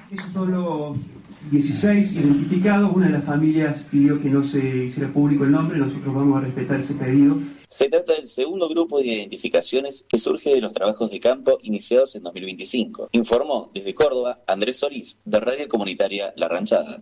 Esos son los 16 identificados. Una de las familias pidió que no se hiciera público el nombre. Nosotros vamos a respetar ese pedido. Se trata del segundo grupo de identificaciones que surge de los trabajos de campo iniciados en 2025. Informó desde Córdoba Andrés Solís, de Radio Comunitaria La Ranchada.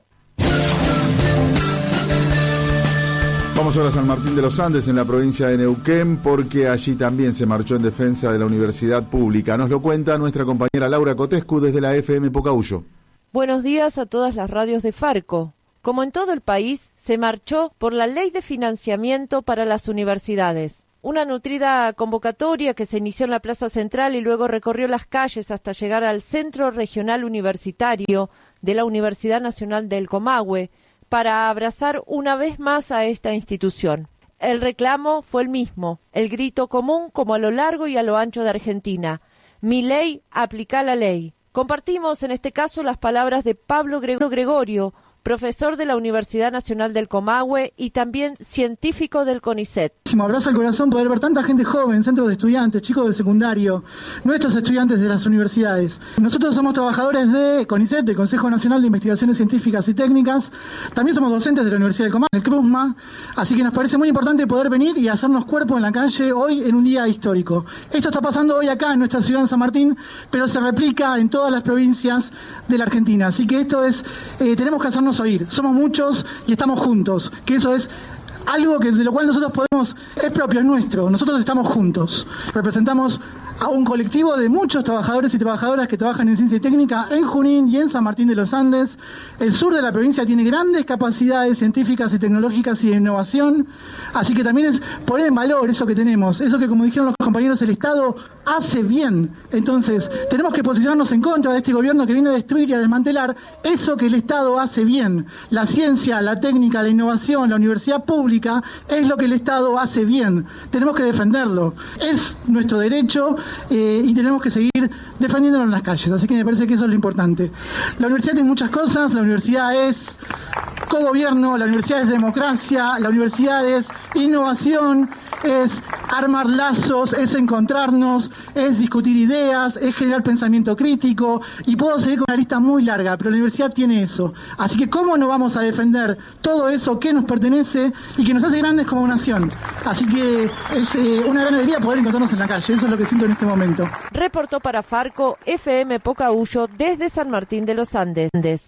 Vamos ahora a San Martín de los Andes, en la provincia de Neuquén, porque allí también se marchó en defensa de la universidad pública. Nos lo cuenta nuestra compañera Laura Cotescu desde la FM Pocahuyo. Buenos días a todas las radios de Farco. Como en todo el país, se marchó por la Ley de Financiamiento para las Universidades. Una nutrida convocatoria que se inició en la Plaza Central y luego recorrió las calles hasta llegar al Centro Regional Universitario de la Universidad Nacional del Comahue, para abrazar una vez más a esta institución. El reclamo fue el mismo, el grito común como a lo largo y a lo ancho de Argentina. Milei, aplica la ley. Compartimos en este caso las palabras de Pablo Gregorio, profesor de la Universidad Nacional del Comahue y también científico del CONICET. Me abraza el corazón poder ver tanta gente joven, centros de estudiantes, chicos de secundario, nuestros estudiantes de las universidades. Nosotros somos trabajadores de CONICET, del Consejo Nacional de Investigaciones Científicas y Técnicas. También somos docentes de la Universidad del Comahue, el CRUSMA. Así que nos parece muy importante poder venir y hacernos cuerpo en la calle hoy en un día histórico. Esto está pasando hoy acá en nuestra ciudad de San Martín, pero se replica en todas las provincias de la Argentina. Así que esto es, tenemos que hacernos oír. Somos muchos y estamos juntos, que eso es algo que de lo cual nosotros podemos, es propio, es nuestro. Nosotros estamos juntos. Representamos a un colectivo de muchos trabajadores y trabajadoras que trabajan en ciencia y técnica en Junín y en San Martín de los Andes. El sur de la provincia tiene grandes capacidades científicas y tecnológicas y de innovación, así que también es poner en valor eso que tenemos, eso que, como dijeron los compañeros, el Estado hace bien. Entonces, tenemos que posicionarnos en contra de este gobierno que viene a destruir y a desmantelar eso que el Estado hace bien. La ciencia, la técnica, la innovación, la universidad pública es lo que el Estado hace bien. Tenemos que defenderlo. Es nuestro derecho y tenemos que seguir defendiéndolo en las calles. Así que me parece que eso es lo importante. La universidad tiene muchas cosas. La universidad es cogobierno, la universidad es democracia, la universidad es innovación, es armar lazos, es encontrarnos, es discutir ideas, es generar pensamiento crítico, y puedo seguir con una lista muy larga, pero la universidad tiene eso. Así que ¿cómo no vamos a defender todo eso que nos pertenece y que nos hace grandes como nación? Así que es una gran alegría poder encontrarnos en la calle, eso es lo que siento en este momento. Reportó para Farco FM Pocahuyo desde San Martín de los Andes.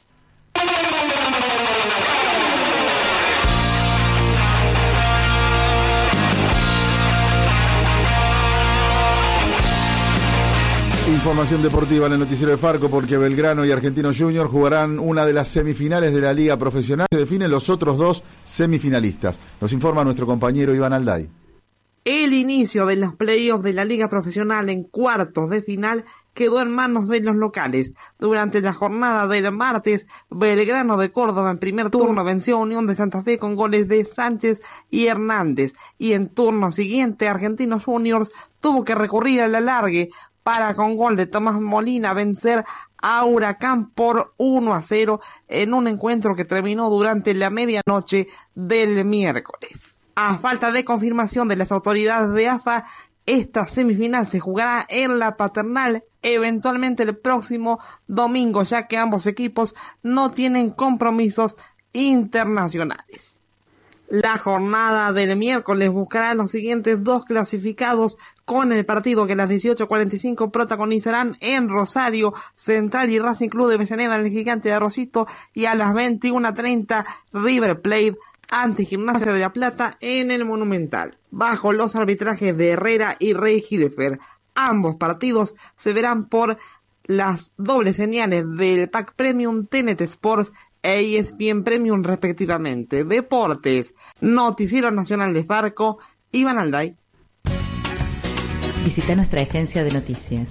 Información deportiva en el noticiero de Farco, porque Belgrano y Argentinos Juniors jugarán una de las semifinales de la Liga Profesional. Se definen los otros dos semifinalistas. Nos informa nuestro compañero Iván Alday. El inicio de los playoffs de la Liga Profesional en cuartos de final quedó en manos de los locales. Durante la jornada del martes, Belgrano de Córdoba en primer turno venció a Unión de Santa Fe con goles de Sánchez y Hernández. Y en turno siguiente, Argentinos Juniors tuvo que recurrir al alargue para, con gol de Tomás Molina, vencer a Huracán por 1-0 en un encuentro que terminó durante la medianoche del miércoles. A falta de confirmación de las autoridades de AFA, esta semifinal se jugará en la Paternal eventualmente el próximo domingo, ya que ambos equipos no tienen compromisos internacionales. La jornada del miércoles buscará los siguientes dos clasificados, con el partido que a las 18:45 protagonizarán en Rosario, Central y Racing Club de Avellaneda en el Gigante de Rosito, y a las 21:30 River Plate ante Gimnasia de la Plata en el Monumental, bajo los arbitrajes de Herrera y Rey Hilfer. Ambos partidos se verán por las dobles señales del Pack Premium, TNT Sports e ESPN Premium respectivamente. Deportes, Noticiero Nacional de Farco, Iván Alday. Visita nuestra agencia de noticias,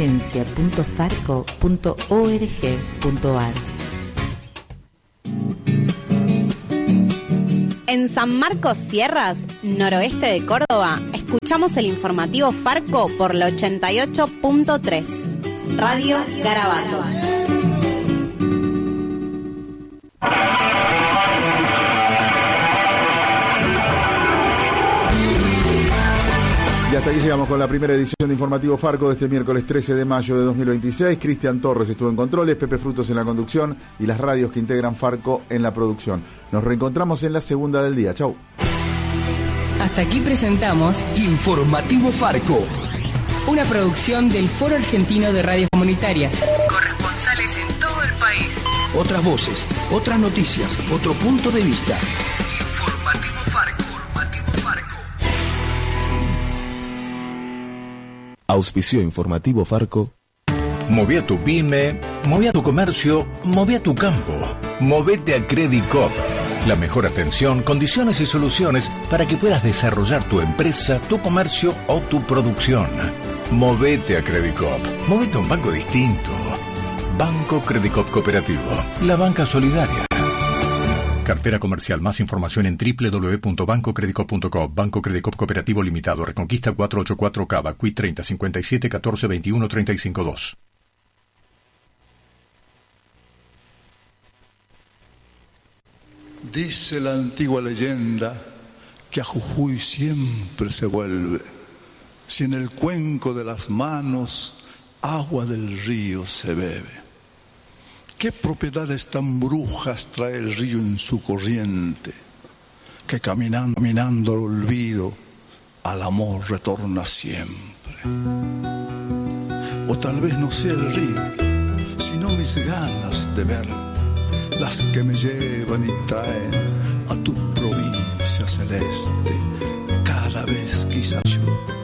agencia.farco.org.ar. En San Marcos Sierras, noroeste de Córdoba, escuchamos el informativo Farco por la 88.3. Radio Garabato. Y hasta aquí llegamos con la primera edición de Informativo Farco de este miércoles 13 de mayo de 2026. Cristian Torres estuvo en controles, Pepe Frutos en la conducción y las radios que integran Farco en la producción. Nos reencontramos en la segunda del día. Chau. Hasta aquí presentamos Informativo Farco, una producción del Foro Argentino de Radios Comunitarias. Corresponsales en todo el país. Otras voces, otras noticias, otro punto de vista. Informativo Farco. Auspició Informativo Farco. Moví a tu pyme, moví a tu comercio, moví a tu campo. Movete a Credicop. La mejor atención, condiciones y soluciones para que puedas desarrollar tu empresa, tu comercio o tu producción. Movete a Credicop. Movete a un banco distinto. Banco Credicop Cooperativo. La banca solidaria. Cartera comercial. Más información en www.bancocredicop.com. Banco Credicop Cooperativo Limitado. Reconquista 484 Cava. Cuit 30 57 14 21 35 2. Dice la antigua leyenda que a Jujuy siempre se vuelve, si en el cuenco de las manos agua del río se bebe. ¿Qué propiedades tan brujas trae el río en su corriente, que caminando al olvido, al amor retorna siempre? O tal vez no sea el río, sino mis ganas de ver, las que me llevan y traen a tu provincia celeste, cada vez quizás yo